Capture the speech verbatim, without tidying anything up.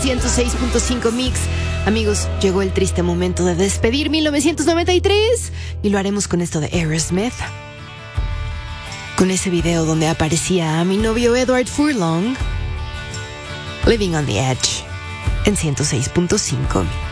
ciento seis punto cinco Mix. Amigos, llegó el triste momento de despedir mil novecientos noventa y tres y lo haremos con esto de Aerosmith. Con ese video donde aparecía a mi novio Edward Furlong. Living on the Edge en ciento seis punto cinco Mix.